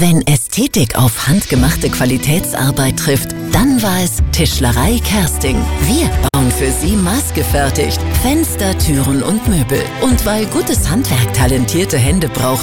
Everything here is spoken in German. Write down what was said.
Wenn Ästhetik auf handgemachte Qualitätsarbeit trifft, dann war es Tischlerei Kersting. Wir bauen für Sie maßgefertigt Fenster, Türen und Möbel. Und weil gutes Handwerk talentierte Hände braucht,